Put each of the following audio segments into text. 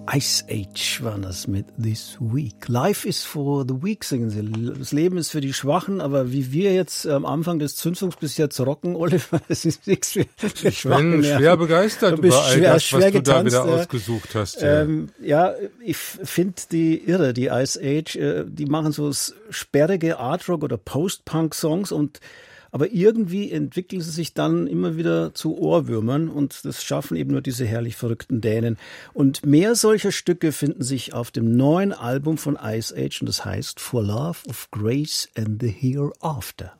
Ice Age war das mit This Week. Life is for the weak, singen sie. Das Leben ist für die Schwachen, aber wie wir jetzt am Anfang des Zündfunks bis jetzt rocken, Oliver, das ist nichts für Schwachen. Ich bin schwer begeistert über all das, was du da wieder ausgesucht hast. Ja, ich finde die irre, die Ice Age. Die machen so sperrige Art-Rock- oder Post-Punk-Songs aber irgendwie entwickeln sie sich dann immer wieder zu Ohrwürmern und das schaffen eben nur diese herrlich verrückten Dänen. Und mehr solcher Stücke finden sich auf dem neuen Album von Ice Age und das heißt For Love of Grace and the Hereafter.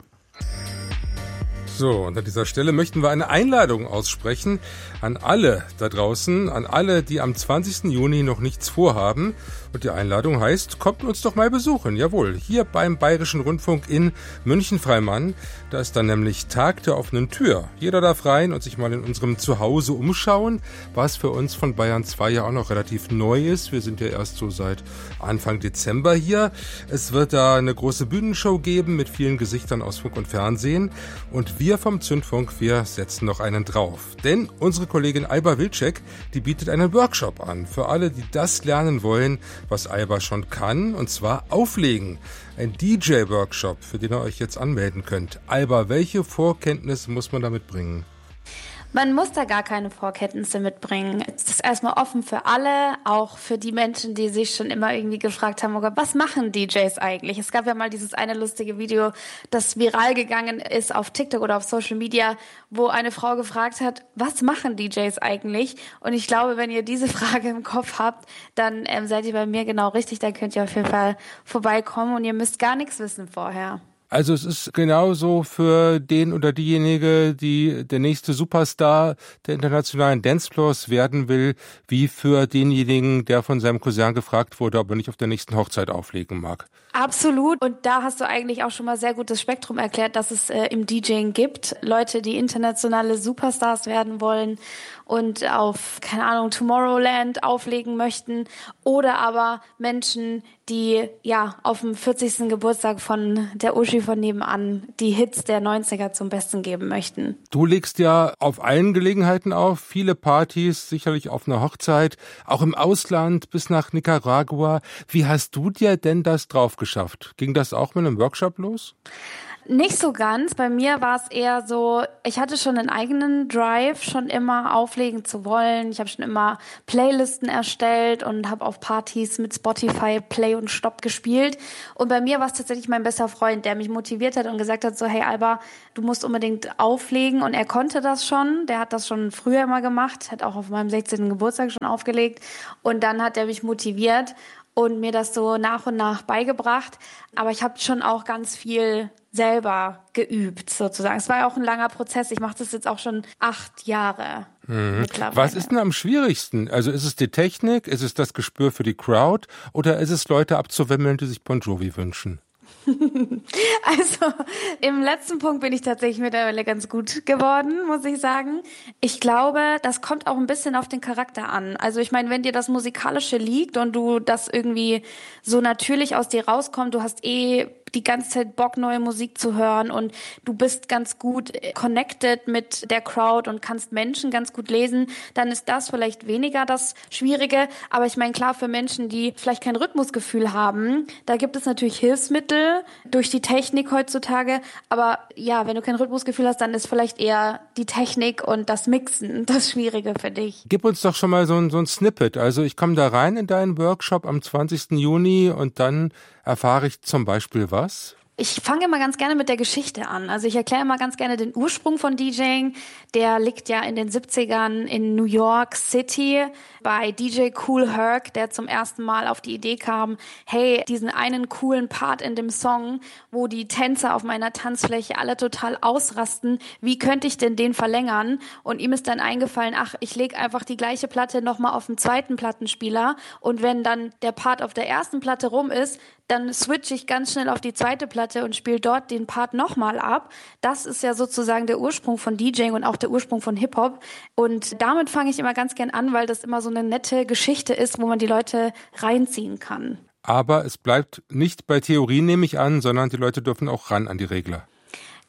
So, und an dieser Stelle möchten wir eine Einladung aussprechen an alle da draußen, an alle, die am 20. Juni noch nichts vorhaben. Und die Einladung heißt, kommt uns doch mal besuchen. Jawohl, hier beim Bayerischen Rundfunk in München-Freimann. Da ist dann nämlich Tag der offenen Tür. Jeder darf rein und sich mal in unserem Zuhause umschauen, was für uns von Bayern 2 ja auch noch relativ neu ist. Wir sind ja erst so seit Anfang Dezember hier. Es wird da eine große Bühnenshow geben mit vielen Gesichtern aus Funk und Fernsehen. Und wir vom Zündfunk, wir setzen noch einen drauf. Denn unsere Kollegin Alba Wilczek, die bietet einen Workshop an. Für alle, die das lernen wollen, was Alba schon kann, und zwar auflegen. Ein DJ-Workshop, für den ihr euch jetzt anmelden könnt. Alba, welche Vorkenntnisse muss man da mitbringen? Man muss da gar keine Vorkenntnisse mitbringen. Es ist erstmal offen für alle, auch für die Menschen, die sich schon immer irgendwie gefragt haben, okay, was machen DJs eigentlich? Es gab ja mal dieses eine lustige Video, das viral gegangen ist auf TikTok oder auf Social Media, wo eine Frau gefragt hat, was machen DJs eigentlich? Und ich glaube, wenn ihr diese Frage im Kopf habt, dann seid ihr bei mir genau richtig. Da könnt ihr auf jeden Fall vorbeikommen und ihr müsst gar nichts wissen vorher. Also es ist genauso für den oder diejenige, die der nächste Superstar der internationalen Dancefloors werden will, wie für denjenigen, der von seinem Cousin gefragt wurde, ob er nicht auf der nächsten Hochzeit auflegen mag. Absolut. Und da hast du eigentlich auch schon mal sehr gut das Spektrum erklärt, dass es im DJing gibt. Leute, die internationale Superstars werden wollen und auf, keine Ahnung, Tomorrowland auflegen möchten. Oder aber Menschen, die ja auf dem 40. Geburtstag von der Uschi von nebenan die Hits der 90er zum Besten geben möchten. Du legst ja auf allen Gelegenheiten auf, viele Partys, sicherlich auf einer Hochzeit, auch im Ausland bis nach Nicaragua. Wie hast du dir denn das drauf geschafft? Ging das auch mit einem Workshop los? Nicht so ganz. Bei mir war es eher so, ich hatte schon einen eigenen Drive, schon immer auflegen zu wollen. Ich habe schon immer Playlisten erstellt und habe auf Partys mit Spotify Play und Stop gespielt. Und bei mir war es tatsächlich mein bester Freund, der mich motiviert hat und gesagt hat, so, hey Alba, du musst unbedingt auflegen. Und er konnte das schon. Der hat das schon früher immer gemacht, hat auch auf meinem 16. Geburtstag schon aufgelegt. Und dann hat er mich motiviert und mir das so nach und nach beigebracht. Aber ich habe schon auch ganz viel selber geübt, sozusagen. Es war ja auch ein langer Prozess. Ich mache das jetzt auch schon 8 Jahre mittlerweile. Was ist denn am schwierigsten? Also ist es die Technik, ist es das Gespür für die Crowd oder ist es Leute abzuwimmeln, die sich Bon Jovi wünschen? Also im letzten Punkt bin ich tatsächlich mittlerweile ganz gut geworden, muss ich sagen. Ich glaube, das kommt auch ein bisschen auf den Charakter an. Also ich meine, wenn dir das Musikalische liegt und du das irgendwie so natürlich aus dir rauskommt, du hast die ganze Zeit Bock, neue Musik zu hören und du bist ganz gut connected mit der Crowd und kannst Menschen ganz gut lesen, dann ist das vielleicht weniger das Schwierige. Aber ich meine, klar, für Menschen, die vielleicht kein Rhythmusgefühl haben, da gibt es natürlich Hilfsmittel durch die Technik heutzutage. Aber ja, wenn du kein Rhythmusgefühl hast, dann ist vielleicht eher die Technik und das Mixen das Schwierige für dich. Gib uns doch schon mal so ein Snippet. Also ich komme da rein in deinen Workshop am 20. Juni und dann erfahre ich zum Beispiel was? Ich fange immer ganz gerne mit der Geschichte an. Also ich erkläre immer ganz gerne den Ursprung von DJing. Der liegt ja in den 70ern in New York City bei DJ Kool Herc, der zum ersten Mal auf die Idee kam, hey, diesen einen coolen Part in dem Song, wo die Tänzer auf meiner Tanzfläche alle total ausrasten, wie könnte ich denn den verlängern? Und ihm ist dann eingefallen, ach, ich lege einfach die gleiche Platte nochmal auf den zweiten Plattenspieler und wenn dann der Part auf der ersten Platte rum ist, dann switche ich ganz schnell auf die zweite Platte und spiele dort den Part nochmal ab. Das ist ja sozusagen der Ursprung von DJing und auch der Ursprung von Hip-Hop. Und damit fange ich immer ganz gern an, weil das immer so eine nette Geschichte ist, wo man die Leute reinziehen kann. Aber es bleibt nicht bei Theorie, nehme ich an, sondern die Leute dürfen auch ran an die Regler.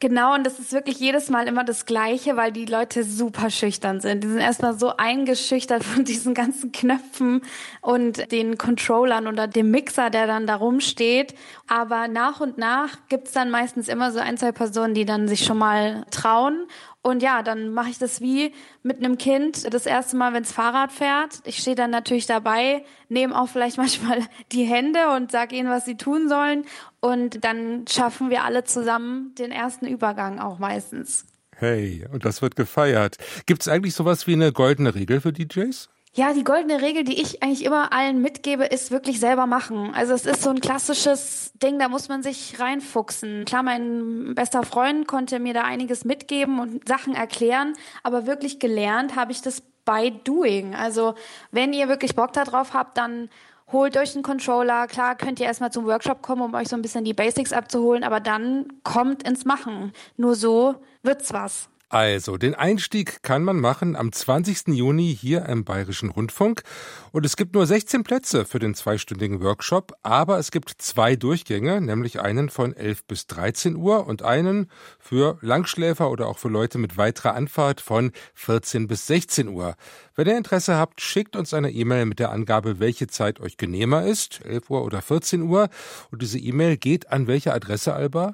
Genau, und das ist wirklich jedes Mal immer das Gleiche, weil die Leute super schüchtern sind. Die sind erstmal so eingeschüchtert von diesen ganzen Knöpfen und den Controllern oder dem Mixer, der dann da rumsteht. Aber nach und nach gibt's dann meistens immer so 1, 2 Personen, die dann sich schon mal trauen. Und ja, dann mache ich das wie mit einem Kind das erste Mal, wenns Fahrrad fährt. Ich stehe dann natürlich dabei, nehme auch vielleicht manchmal die Hände und sage ihnen, was sie tun sollen. Und dann schaffen wir alle zusammen den ersten Übergang auch meistens. Hey, und das wird gefeiert. Gibt's eigentlich sowas wie eine goldene Regel für DJs? Ja, die goldene Regel, die ich eigentlich immer allen mitgebe, ist wirklich selber machen. Also es ist so ein klassisches Ding, da muss man sich reinfuchsen. Klar, mein bester Freund konnte mir da einiges mitgeben und Sachen erklären, aber wirklich gelernt habe ich das by doing. Also wenn ihr wirklich Bock da drauf habt, dann holt euch einen Controller. Klar, könnt ihr erstmal zum Workshop kommen, um euch so ein bisschen die Basics abzuholen, aber dann kommt ins Machen. Nur so wird's was. Also, den Einstieg kann man machen am 20. Juni hier im Bayerischen Rundfunk. Und es gibt nur 16 Plätze für den 2-stündigen Workshop, aber es gibt 2 Durchgänge, nämlich einen von 11 bis 13 Uhr und einen für Langschläfer oder auch für Leute mit weiterer Anfahrt von 14 bis 16 Uhr. Wenn ihr Interesse habt, schickt uns eine E-Mail mit der Angabe, welche Zeit euch genehmer ist, 11 Uhr oder 14 Uhr. Und diese E-Mail geht an welche Adresse, Alba?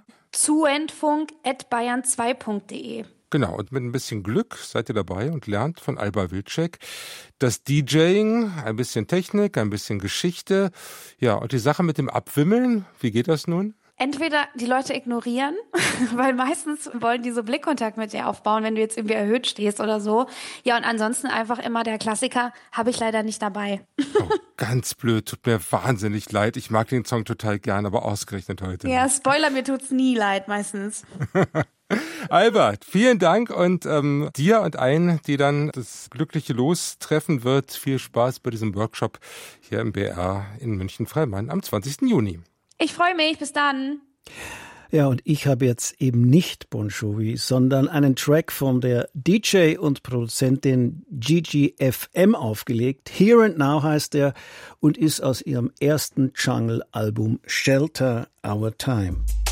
zuendfunk@bayern2.de. Genau, und mit ein bisschen Glück seid ihr dabei und lernt von Alba Wilczek das DJing, ein bisschen Technik, ein bisschen Geschichte. Ja, und die Sache mit dem Abwimmeln, wie geht das nun? Entweder die Leute ignorieren, weil meistens wollen die so Blickkontakt mit dir aufbauen, wenn du jetzt irgendwie erhöht stehst oder so. Ja, und ansonsten einfach immer der Klassiker, habe ich leider nicht dabei. Oh, ganz blöd, tut mir wahnsinnig leid. Ich mag den Song total gern, aber ausgerechnet heute. Ja, Spoiler, mir tut's nie leid meistens. Albert, vielen Dank und dir und allen, die dann das glückliche Los treffen wird, viel Spaß bei diesem Workshop hier im BR in München-Freimann am 20. Juni. Ich freue mich, bis dann. Ja, und ich habe jetzt eben nicht Bon Jovi, sondern einen Track von der DJ und Produzentin Gigi FM aufgelegt. Here and Now heißt er und ist aus ihrem ersten Jungle-Album Shelter Our Time.